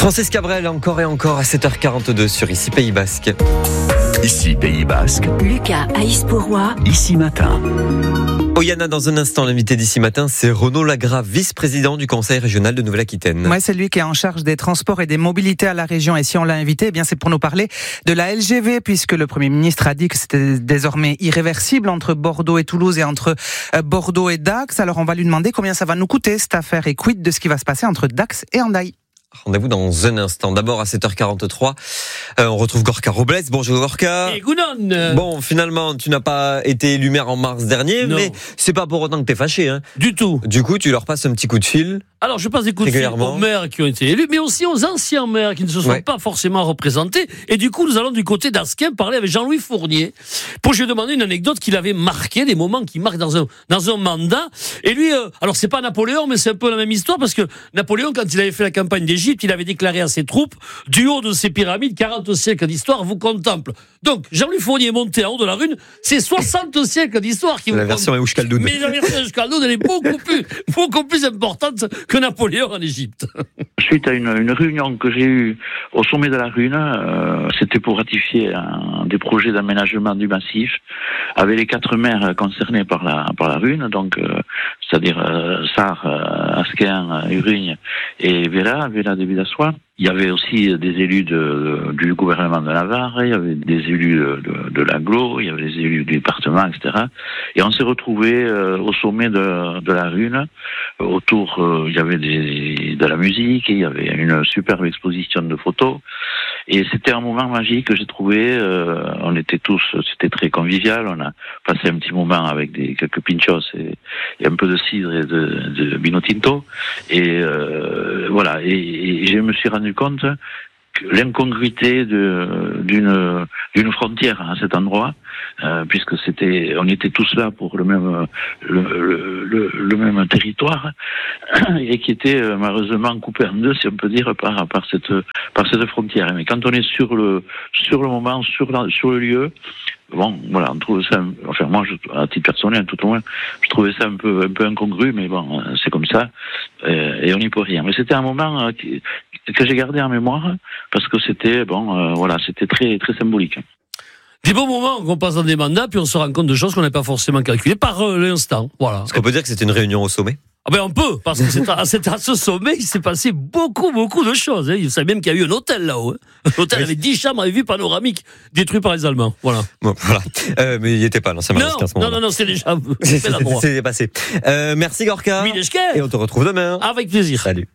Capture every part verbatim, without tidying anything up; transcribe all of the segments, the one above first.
Francis Cabrel, encore et encore à sept heures quarante-deux sur Ici Pays Basque. Ici Pays Basque. Lucas Aïs-Pourrois. Ici Matin. Oyana, dans un instant, l'invité d'Ici Matin, c'est Renaud Lagrave, vice-président du Conseil régional de Nouvelle-Aquitaine. Ouais, c'est lui qui est en charge des transports et des mobilités à la région. Et si on l'a invité, eh bien c'est pour nous parler de la L G V, puisque le Premier ministre a dit que c'était désormais irréversible entre Bordeaux et Toulouse et entre Bordeaux et Dax. Alors on va lui demander combien ça va nous coûter cette affaire et quid de ce qui va se passer entre Dax et Hendaye. Rendez-vous dans un instant. D'abord à sept heures quarante-trois, euh, on retrouve Gorka Robles. Bonjour Gorka. Et Gounon. Bon, finalement, tu n'as pas été élu maire en mars dernier, non. Mais c'est pas pour autant que t'es fâché, hein. Du tout. Du coup, tu leur passes un petit coup de fil. Alors, je passe des coups de fil aux maires qui ont été élus, mais aussi aux anciens maires qui ne se sont ouais. pas forcément représentés. Et du coup, nous allons du côté d'Asquin parler avec Jean-Louis Fournier pour lui demander une anecdote qu'il avait marquée, des moments qui marquent dans un, dans un mandat. Et lui, euh, alors c'est pas Napoléon, mais c'est un peu la même histoire parce que Napoléon, quand il avait fait la campagne d'Égypte, il avait déclaré à ses troupes, du haut de ces pyramides, quarante siècles d'histoire vous contemple. Donc, Jean-Louis Fournier est monté en haut de la rune, c'est soixante siècles d'histoire qui vous La version Eush Khaldoun. Mais la version Eush Khaldoun, elle est beaucoup plus, beaucoup plus importante que Napoléon en Égypte. Suite à une, une réunion que j'ai eue au sommet de la Rune, euh, c'était pour ratifier un, des projets d'aménagement du massif avec les quatre maires concernés par la, par la Rune, donc euh, c'est-à-dire euh, Sarre, euh, Asquin, Urigne et Véla, Véla de Villassois. Il y avait aussi des élus de, du gouvernement de Navarre, il y avait des élus de, de, de l'Aglo, il y avait des élus du département, et cetera. Et on s'est retrouvés euh, au sommet de, de la Rune. Autour, euh, il y avait des, de la musique, il y avait une superbe exposition de photos. Et c'était un moment magique que j'ai trouvé. Euh, on était tous, c'était très convivial. On a passé un petit moment avec des quelques pinchos et, et un peu de cidre et de, de vino tinto. Et euh, voilà. Et, et je me suis rendu compte que l'incongruité de, d'une, d'une frontière à cet endroit, euh, puisque c'était, on était tous là pour le même, le, le, le, le même territoire, et qui était euh, malheureusement coupé en deux, si on peut dire, par, par cette, par cette frontière. Mais quand on est sur le, sur le moment, sur la, sur le lieu, bon, voilà, on trouve ça, enfin, moi, je, à titre personnel, tout au moins, je trouvais ça un peu, un peu incongru, mais bon, c'est comme ça, euh, et on n'y peut rien. Mais c'était un moment euh, qui, que j'ai gardé en mémoire, parce que c'était, bon, euh, voilà, c'était très, très symbolique. Des bons moments qu'on passe dans des mandats, puis on se rend compte de choses qu'on n'avait pas forcément calculées par euh, l'instant, voilà. Est-ce qu'on peut dire que c'était une réunion au sommet? Ah ben on peut, parce que c'est à, c'est à ce sommet, il s'est passé beaucoup, beaucoup de choses. Hein. Vous savez même qu'il y a eu un hôtel là-haut. Hein. Un hôtel oui. avec dix chambres avec vue panoramique, détruit par les Allemands. Voilà. Bon, voilà. Euh, mais il n'y était pas, non, c'est non, non, non, non, c'est déjà c'est, c'est, c'est passé. Euh, merci Gorka. Oui, et on te retrouve demain. Avec plaisir. Salut.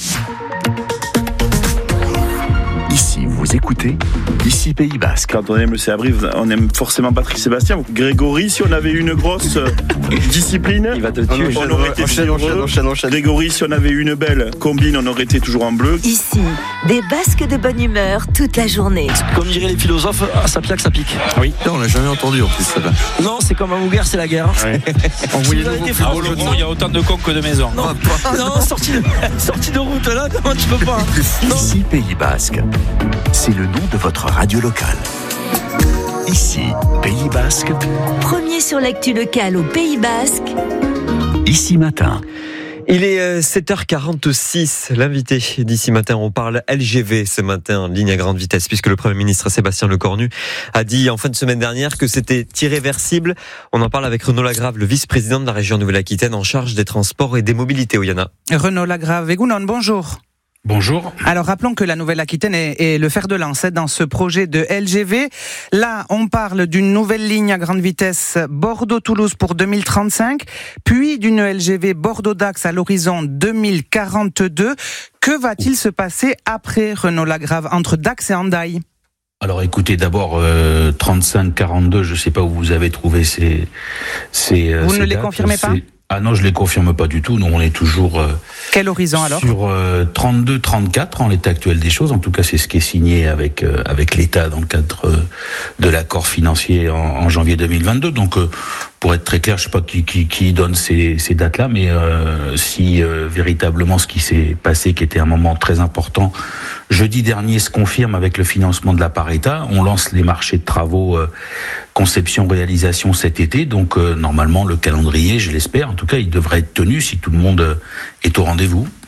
Ici, vous écoutez Ici Pays Basque. Quand on aime le Céabrive, on aime forcément Patrick Sébastien. Grégory, si on avait une grosse euh, discipline, il va te tuer. On, on aurait été enchaîne, enchaîne, enchaîne, enchaîne. Grégory, si on avait une belle combine, on aurait été toujours en bleu. Ici, des Basques de bonne humeur toute la journée. Comme diraient les philosophes, ah, ça pique, ça pique. Oui. Non, on l'a jamais entendu en plus ça. Non, c'est comme à Mouguer, c'est la guerre. Ouais. On voulait ah, il y a autant de cons que de maisons. Non, non sortie, de, sortie de route là, comment tu peux pas. Ici Pays Basque. C'est le nom de votre radio locale. Ici, Pays Basque. Premier sur l'actu locale au Pays Basque. Ici Matin. Il est sept heures quarante-six, l'invité d'Ici Matin, on parle L G V ce matin en ligne à grande vitesse, puisque le Premier ministre Sébastien Lecornu a dit en fin de semaine dernière que c'était irréversible. On en parle avec Renaud Lagrave, le vice-président de la région Nouvelle-Aquitaine en charge des transports et des mobilités. Oyana. Renaud Lagrave, et Gounon, bonjour. Bonjour. Alors rappelons que la Nouvelle-Aquitaine est, est le fer de lance dans ce projet de L G V. Là, on parle d'une nouvelle ligne à grande vitesse Bordeaux-Toulouse pour deux mille trente-cinq, puis d'une L G V Bordeaux-Dax à l'horizon deux mille quarante-deux. Que va-t-il se passer après, Renaud Lagrave, entre Dax et Hendaye ? Alors écoutez, d'abord euh, trente-cinq quarante-deux, je ne sais pas où vous avez trouvé ces, ces Vous ces ne les dates, confirmez pas ? Ah non, je les confirme pas du tout. Nous, on est toujours euh, Quel horizon alors ? Sur euh, trente-deux trente-quatre en l'état actuel des choses. En tout cas, c'est ce qui est signé avec euh, avec l'État dans le cadre euh, de l'accord financier en, en janvier deux mille vingt-deux. Donc, euh, pour être très clair, je sais pas qui qui, qui donne ces, ces dates-là, mais euh, si euh, véritablement ce qui s'est passé, qui était un moment très important, jeudi dernier, se confirme avec le financement de la par État, on lance les marchés de travaux euh, conception-réalisation cet été. Donc, euh, normalement, le calendrier, je l'espère, en tout cas, il devrait être tenu si tout le monde est au rendez-vous.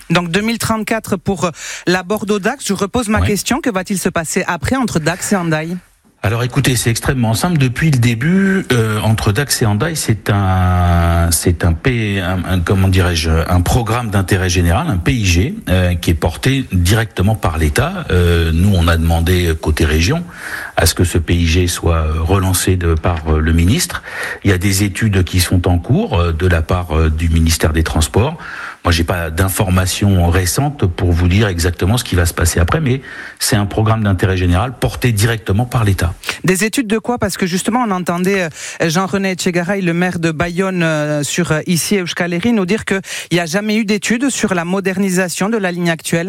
Donc deux mille trente-quatre pour la Bordeaux-Dax. Je repose ma ouais. question. Que va-t-il se passer après entre Dax et Hendaye ? Alors écoutez, c'est extrêmement simple. Depuis le début, euh, entre Dax et Hendaye, c'est un, c'est un, P, un, un comment dirais-je, un programme d'intérêt général, un P I G, euh, qui est porté directement par l'État. Euh, nous, on a demandé côté région à ce que ce P I G soit relancé de par le ministre. Il y a des études qui sont en cours de la part du ministère des Transports. Moi, j'ai pas d'informations récentes pour vous dire exactement ce qui va se passer après, mais c'est un programme d'intérêt général porté directement par l'État. Des études de quoi ? Parce que justement, on entendait Jean-René Etchegaray, le maire de Bayonne, sur ici Euskaleri, nous dire qu'il n'y a jamais eu d'études sur la modernisation de la ligne actuelle.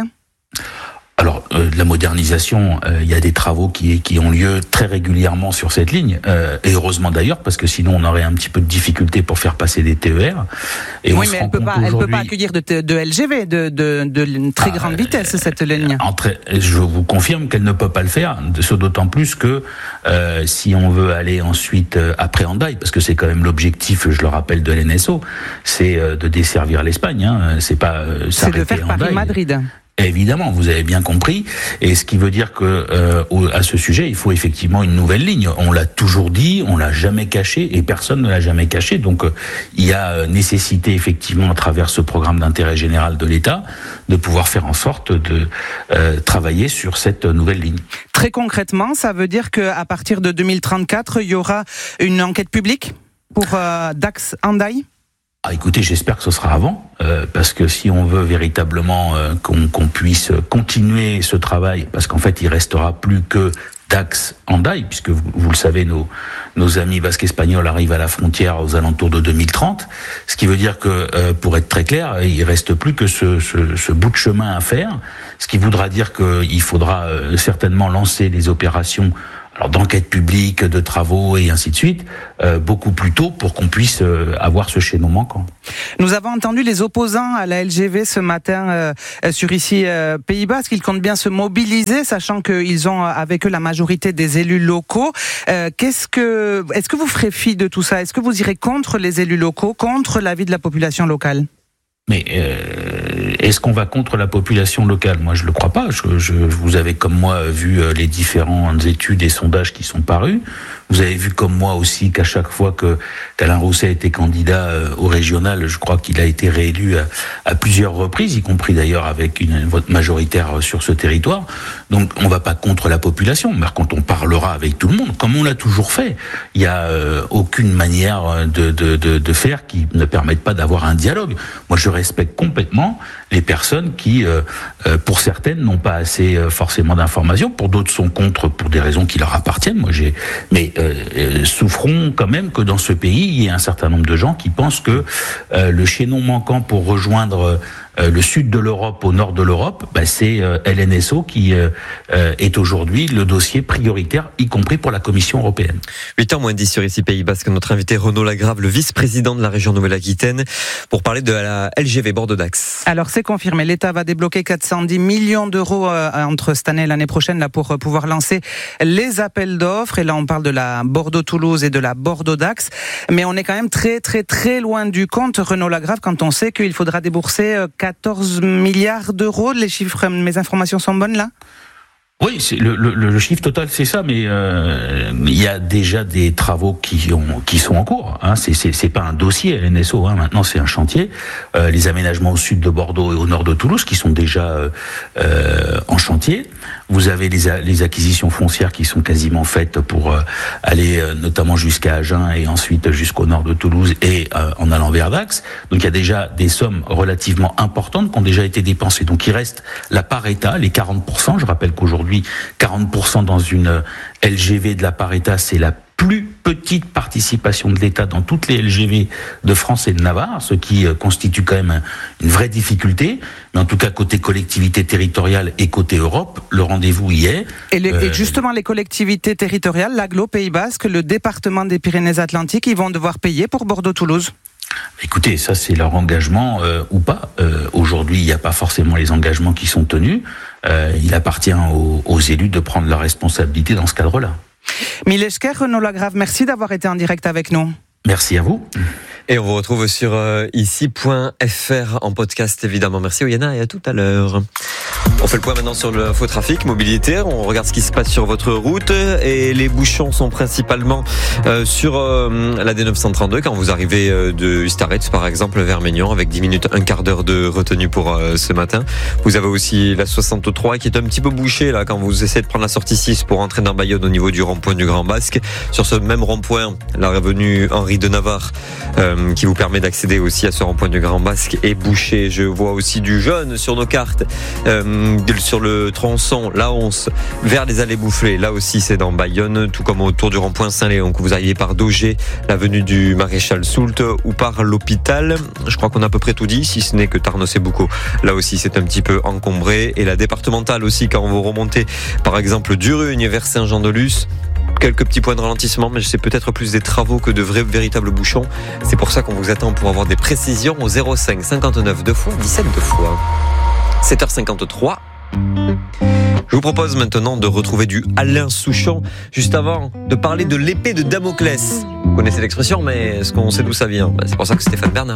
Alors, euh, la modernisation, il euh, y a des travaux qui, qui ont lieu très régulièrement sur cette ligne, euh, et heureusement d'ailleurs, parce que sinon on aurait un petit peu de difficulté pour faire passer des T E R. Et oui, mais elle peut pas, elle peut pas accueillir de, de L G V, de, de, de très ah, grande vitesse, euh, cette ligne. Entre, je vous confirme qu'elle ne peut pas le faire, ce d'autant plus que euh, si on veut aller ensuite euh, après Hendaye, parce que c'est quand même l'objectif, je le rappelle, de l'N S O, c'est euh, de desservir l'Espagne, hein, c'est pas euh, s'arrêter C'est de faire Paris-Madrid. Évidemment, vous avez bien compris, et ce qui veut dire que euh, à ce sujet, il faut effectivement une nouvelle ligne. On l'a toujours dit, on l'a jamais caché, et personne ne l'a jamais caché. Donc, euh, il y a nécessité effectivement, à travers ce programme d'intérêt général de l'État, de pouvoir faire en sorte de euh, travailler sur cette nouvelle ligne. Très concrètement, ça veut dire qu'à partir de deux mille trente-quatre, il y aura une enquête publique pour euh, Dax-Hendaye ? Ah, écoutez, j'espère que ce sera avant, euh, parce que si on veut véritablement euh, qu'on, qu'on puisse continuer ce travail, parce qu'en fait, il restera plus que Dax-Hendaye, puisque vous, vous le savez, nos, nos amis basques espagnols arrivent à la frontière aux alentours de deux mille trente, ce qui veut dire que, euh, pour être très clair, il reste plus que ce, ce, ce bout de chemin à faire, ce qui voudra dire qu'il faudra euh, certainement lancer les opérations alors d'enquête publique, de travaux et ainsi de suite, euh, beaucoup plus tôt pour qu'on puisse euh, avoir ce chaînon manquant. Nous avons entendu les opposants à la L G V ce matin euh, sur ici euh, Pays Basque. Ils comptent bien se mobiliser, sachant qu'ils ont avec eux la majorité des élus locaux. Euh, qu'est-ce que, est-ce que vous ferez fi de tout ça ? Est-ce que vous irez contre les élus locaux, contre l'avis de la population locale ? Mais euh, est-ce qu'on va contre la population locale ? Moi, je le crois pas. Je, je, vous avez comme moi vu les différentes études et sondages qui sont parus. Vous avez vu comme moi aussi qu'à chaque fois que qu'Alain Rousset était candidat au régional, je crois qu'il a été réélu à, à plusieurs reprises, y compris d'ailleurs avec une vote majoritaire sur ce territoire. Donc, on va pas contre la population. Par contre, on parlera avec tout le monde, comme on l'a toujours fait. Il y a euh, aucune manière de, de, de, de faire qui ne permette pas d'avoir un dialogue. Moi, je respecte complètement les personnes qui, euh, euh, pour certaines, n'ont pas assez euh, forcément d'informations, pour d'autres sont contre pour des raisons qui leur appartiennent. Moi, j'ai, mais euh, euh, souffrons quand même que dans ce pays, il y ait un certain nombre de gens qui pensent que euh, le chaînon manquant pour rejoindre euh, le sud de l'Europe au nord de l'Europe, bah, c'est euh, L N S O qui euh, euh, est aujourd'hui le dossier prioritaire, y compris pour la Commission européenne. huit heures moins dix sur ici Pays Basque, notre invité Renaud Lagrave, le vice-président de la région Nouvelle-Aquitaine, pour parler de la L G V Bordeaux-Dax. Alors c'est confirmé, l'État va débloquer quatre cent dix millions d'euros euh, entre cette année et l'année prochaine là, pour euh, pouvoir lancer les appels d'offres. Et là on parle de la Bordeaux-Toulouse et de la Bordeaux-Dax. Mais on est quand même très très très loin du compte, Renaud Lagrave, quand on sait qu'il faudra débourser euh, quatorze milliards d'euros. Les chiffres, mes informations sont bonnes là ? Oui, c'est le, le, le chiffre total, c'est ça, mais euh, il y a déjà des travaux qui ont qui sont en cours. Hein. C'est, c'est c'est pas un dossier L N S O. Hein. Maintenant, c'est un chantier. Euh, les aménagements au sud de Bordeaux et au nord de Toulouse qui sont déjà euh, euh, en chantier. Vous avez les, les acquisitions foncières qui sont quasiment faites pour euh, aller euh, notamment jusqu'à Agen et ensuite jusqu'au nord de Toulouse et euh, en allant vers Dax. Donc il y a déjà des sommes relativement importantes qui ont déjà été dépensées. Donc il reste la part État, les quarante pour cent. Je rappelle qu'aujourd'hui quarante pour cent dans une L G V de la part État, c'est la plus petite participation de l'État dans toutes les L G V de France et de Navarre, ce qui constitue quand même une vraie difficulté. Mais en tout cas, côté collectivité territoriale et côté Europe, le rendez-vous y est. Et, les, euh, et justement, les collectivités territoriales, l'Agglo, Pays Basque, le département des Pyrénées-Atlantiques, ils vont devoir payer pour Bordeaux-Toulouse ? Écoutez, ça c'est leur engagement euh, ou pas. Euh, aujourd'hui, il n'y a pas forcément les engagements qui sont tenus. Euh, il appartient aux, aux élus de prendre leurs responsabilités dans ce cadre-là. Mille esker, Renaud Lagrave, merci d'avoir été en direct avec nous. Merci à vous. Et on vous retrouve sur euh, ici point f r en podcast évidemment. Merci Oyana et à tout à l'heure. On fait le point maintenant sur le faux trafic, mobilité. On regarde ce qui se passe sur votre route et les bouchons sont principalement euh, sur euh, la D neuf cent trente-deux quand vous arrivez euh, de Ustaretz par exemple vers Maignan avec dix minutes, un quart d'heure de retenue pour euh, ce matin. Vous avez aussi la soixante-trois qui est un petit peu bouchée là quand vous essayez de prendre la sortie six pour entrer dans Bayonne au niveau du rond-point du Grand Basque. Sur ce même rond-point, la revenue Henri de Navarre euh, qui vous permet d'accéder aussi à ce rond-point du Grand Basque est bouché. Je vois aussi du jaune sur nos cartes euh, sur le tronçon la onze vers les allées Boufflées. Là aussi c'est dans Bayonne, tout comme autour du rond-point Saint-Léon que vous arrivez par Daugé, l'avenue du Maréchal Soult ou par l'hôpital. Je crois qu'on a à peu près tout dit, si ce n'est que Tarnos et Boucau. Là aussi c'est un petit peu encombré. Et la départementale aussi quand vous remontez par exemple d'Urugne vers Saint-Jean-de-Luz. Quelques petits points de ralentissement, mais c'est peut-être plus des travaux que de vrais véritables bouchons. C'est pour ça qu'on vous attend pour avoir des précisions au zéro cinq cinquante-neuf deux fois dix-sept deux fois. sept heures cinquante-trois. Je vous propose maintenant de retrouver du Alain Souchon, juste avant de parler de l'épée de Damoclès. Vous connaissez l'expression, mais est-ce qu'on sait d'où ça vient ? C'est pour ça que Stéphane Bernard.